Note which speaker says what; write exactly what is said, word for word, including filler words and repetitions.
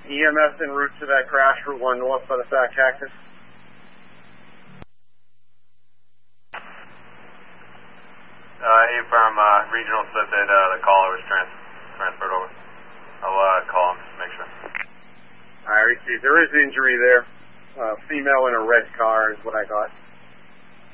Speaker 1: E M S en route to that crash, Route one north by the Fat Cactus.
Speaker 2: Uh, hey, from uh, regional said that uh, the caller was trans transferred over. I'll uh, call him just to make sure.
Speaker 1: I received. There is injury there. Uh, female in a red car is what I got.